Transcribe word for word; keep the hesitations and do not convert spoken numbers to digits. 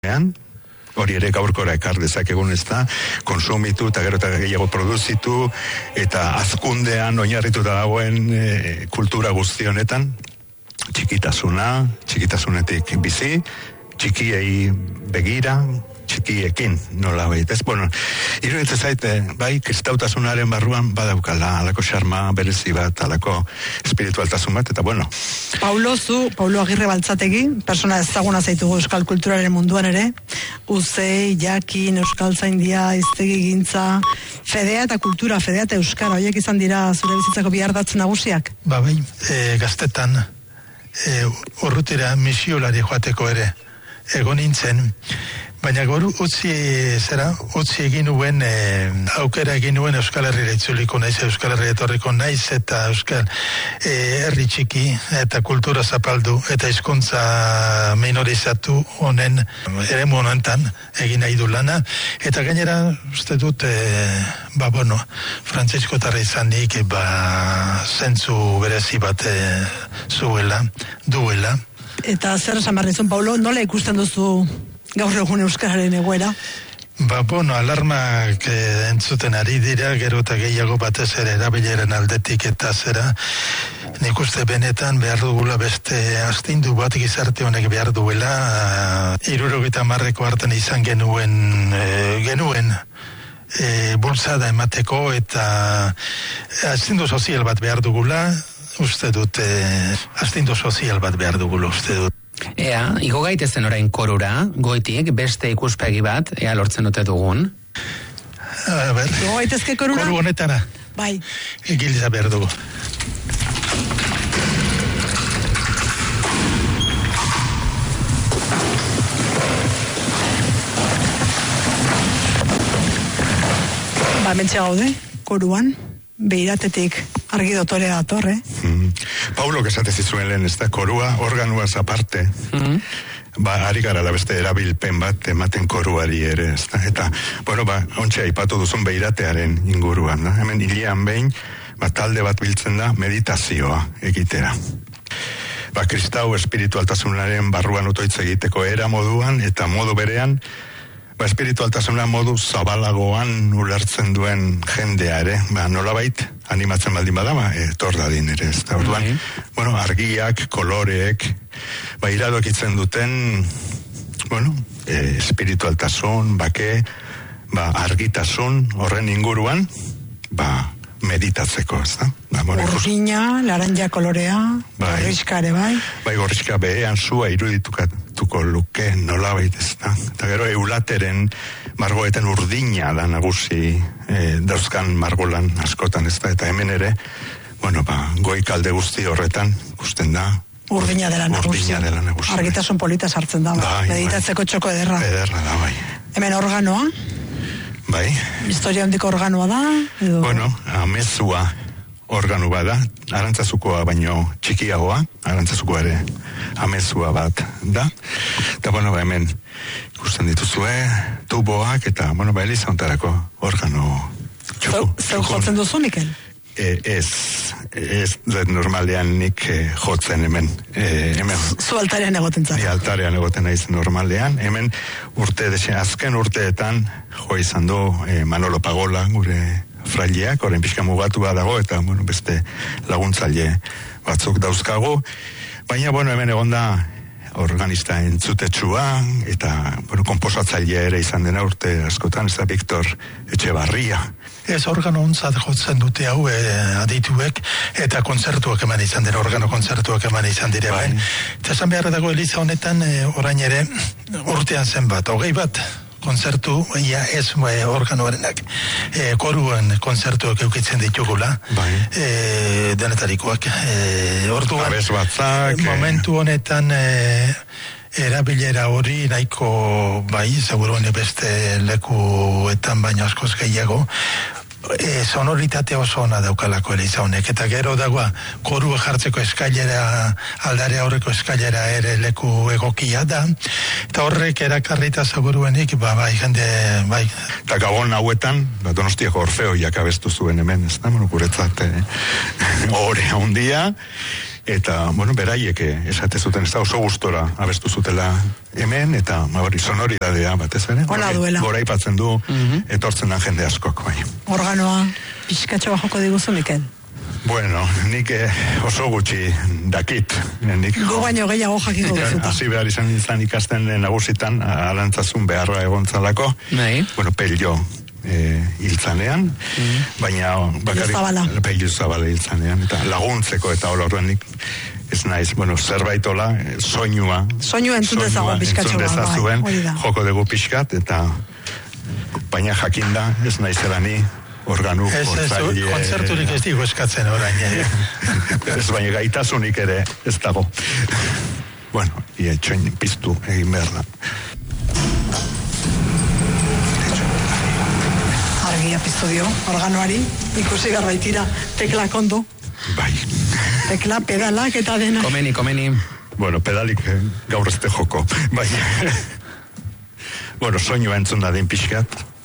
hori ere gaurkora ekar dezakegun, ez da, konsumitu eta gero eta gehiago produzitu, eta azkundean oinarrituta dagoen e, kultura guzti honetan, txikitasuna, txikitasunetik bizi, txikiei begira, txikiekin, nola baita. Ez, bueno, iruditzen zaite, bai, kristautasunaren barruan badaukala, alako xarma berezi bat, alako espiritualtasun bat, eta bueno. Paulo, zu, Paulo Agirre Baltzategi, persona ezaguna zaitugu euskal kulturaren munduan ere, Uzei, Jakin, Euskal Zaindia, Iztegi Gintza, Fedea eta kultura, Fedea eta Euskara, horiek izan dira zure bizitzako bi ardatz nagusiak? Ba, bai, e, gaztetan, e, urrutira misiolari joateko ere, egon nintzen, baina goru utzi zera, utzi egin nuen, e, aukera egin nuen Euskal Herriera itzuliko naiz, Euskal Herria etorriko naiz, eta Euskal e, herri txiki, eta kultura zapaldu, eta hizkuntza minorizatu honen, ere honetan egin nahi du lana, eta gainera, uste dut, e, ba, bueno, Frantzisko tarra izanik, ba, zentzu berezi bat e, zuela, duela. Eta zer esan behar nizun, Paulo, nola ikusten duzu gaur egun euskararen egoera? Ba, bueno, alarmak eh, entzuten ari dira, gero eta gehiago batez ere erabileren aldetik eta zera, nik uste benetan behar dugula beste astindu bat gizarte honek behar duela, hirurogeita hamarreko hartan izan genuen, eh, genuen, e, bultzada emateko eta astindu sozial bat behar dugula, uste dut, e, astindu sozial bat behar dugula, uste dut. Ea, igo gaitezen orain korura, goitik, beste ikuspegi bat, ea lortzen dute dugun. A ber, igo gaitezke korura? Koru honetara. Bai. Egilza behar dugu. Ba, mentxe gaude, koruan, behiratetik argi dotorea atorre. Mm. Paulo, esate zizuen lehen, ez da, korua, organuaz aparte, mm. ba, ari gara da beste erabilpen bat ematen koruari ere, ez da, eta, bueno, ba, ontsa aipatu duzun behiratearen inguruan, da, hemen hilean behin, ba, talde bat biltzen da meditazioa egitera. Ba, kristau espiritualtasunaren barruan utoitz egiteko era moduan, eta modu berean, ba, espiritualtasuna modu zabalagoan ulertzen duen jendea ere, ba, nolabait animatzen baldin badama, etor dadin ere, ez da, orduan, mm-hmm. bueno, argiak, koloreek, ba, iradokitzen duten, bueno, e, espiritualtasun, bake, ba, argitasun, horren inguruan, ba, meditatzeko, ez da? Ba, bueno, Urdina, laranja kolorea, bai, gorriska ere, bai? Bai, gorriska behean zua irudituko luke nolabait, ez da? Eta gero eulateren margoetan urdina da nagusi e, dauzkan margolan askotan, ez da? Eta hemen ere, bueno, ba, goikalde guzti horretan, ikusten da, Urdina dela nagusi. Urdina dela nagusi. Argitasun polita sartzen da, bai, meditatzeko bai. Txoko ederra. Ederra da, bai. Hemen organoa? Bai. Historia handiko organoa da? Edo... Bueno, amezua organu bada, arantzazukoa baino txikiagoa, arantzazukoa ere amezua bat da. Eta, bueno, ba, hemen ikusten dituzue, tuboak, eta, bueno, ba, eliza ontarako organo txuku. Zeu jotzen duzu, Mikel? E, ez, ez normalean nik e, jotzen hemen. E, hemen Zu altarean egoten zara. Ni altarean egoten naiz normalean. Hemen urte, desen, azken urteetan jo izan du e, Manolo Pagola, gure fraileak, orain pixka mugatua dago, eta bueno, beste laguntzaile batzuk dauzkagu. Baina, bueno, hemen egonda organista entzutetsua, eta, bueno, komposatzailea ere izan dena urte askotan, ez da Victor Etxebarria. Ez organo ontzat jotzen dute hau e, adituek, eta kontzertuak eman izan dira, organo kontzertuak eman izan dire, bai. Eta esan beharra dago Eliza honetan, e, orain ere, urtean zenbat, hogei bat, kontzertu, ia ez e, organoarenak, e, koruen kontzertuak eukitzen ditugula, bai. E, denetarikoak, e, orduan, abez batzak, momentu honetan, e, erabilera hori nahiko, bai, seguruen beste lekuetan baino askoz gehiago, e, sonoritate oso ona daukalako Eliza honek, eta gero dagoa korua jartzeko eskailera, aldare aurreko eskailera ere leku egokia da, eta horrek erakarrita seguruenik, ba, bai, jende, bai. Eta gabon hauetan, ba, Donostiako Orfeoiak abestu zuen hemen, ez da, guretzat, eh, ore handia, eta, bueno, beraiek esate zuten, ez da oso gustora abestu zutela hemen, eta hori sonoridadea batez ere. Ona duela. Gora ipatzen du, mm-hmm. etortzen da jende askok, bai. Organoa, pixkatxo bajoko diguzu, Mikel? Bueno, nik eh, oso gutxi dakit. Nik, Gu baino gehiago jakiko duzuta. Hasi behar izan izan ikasten nagusitan, alantzazun beharra egontzalako. Nahi. Bueno, pello e, hiltzanean, mm. baina bakarrik pello zabala hiltzanean, eta laguntzeko eta olorrenik ez naiz, bueno, zerbaitola, soinua. Soinua entzun dezagoen pixkatxo entzun dezazuen, joko dugu pixkat, eta baina jakinda ez naizela ni organu jotzaile. Kontzerturik ez digo eskatzen orain. Ez baina gaitasunik ere ez dago. Bueno, ia txoin piztu egin behar da. Argia piztu dio, organoari, ikusi garbaitira, tekla kondo. Bai. Tekla, pedalak eta dena. Komeni, komeni. Bueno, pedalik eh, gaur ez te joko. Bai. Bueno, soinua entzun da den pixkat.